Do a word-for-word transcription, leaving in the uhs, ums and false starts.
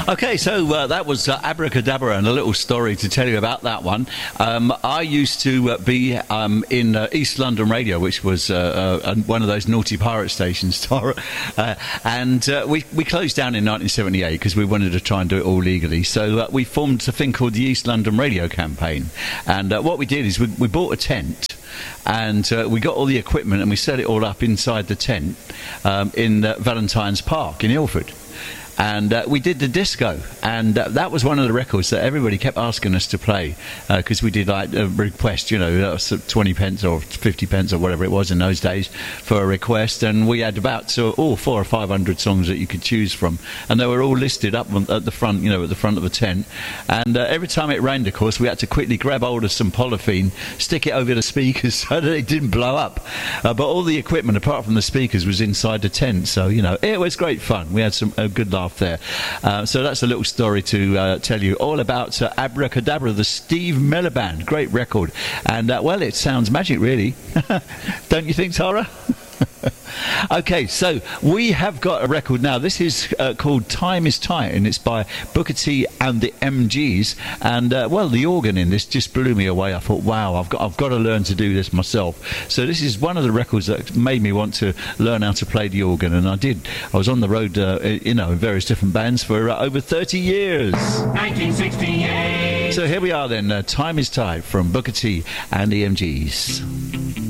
Okay, so uh, that was uh, Abracadabra, and a little story to tell you about that one. Um, I used to uh, be um, in uh, East London Radio, which was uh, uh, one of those naughty pirate stations, Tara, uh, and uh, we, we closed down in nineteen seventy-eight because we wanted to try and do it all legally. So uh, we formed a thing called the East London Radio Campaign, and uh, what we did is we, we bought a tent, and uh, we got all the equipment and we set it all up inside the tent um, in uh, Valentine's Park in Ilford. And uh, we did the disco, and uh, that was one of the records that everybody kept asking us to play, because uh, we did like a request, you know, uh, twenty pence or fifty pence or whatever it was in those days for a request, and we had about so, oh, four or five hundred songs that you could choose from, and they were all listed up at the front, you know, at the front of the tent. And uh, every time it rained, of course, we had to quickly grab hold of some polythene, stick it over the speakers so that it didn't blow up. Uh, but all the equipment, apart from the speakers, was inside the tent, so you know, it was great fun. We had some a good laugh there. Uh, so that's a little story to uh, tell you all about uh, Abracadabra, the Steve Miller Band. Great record. And, uh, well, it sounds magic, really. Don't you think, Tara? Okay, so we have got a record now. This is uh, called Time is Tight, and it's by Booker T and the M Gs. And, uh, well, the organ in this just blew me away. I thought, wow, I've got, I've got to learn to do this myself. So this is one of the records that made me want to learn how to play the organ, and I did. I was on the road, uh, you know, in various different bands for uh, over thirty years. nineteen sixty-eight. So here we are then, uh, Time is Tight from Booker T and the M Gs.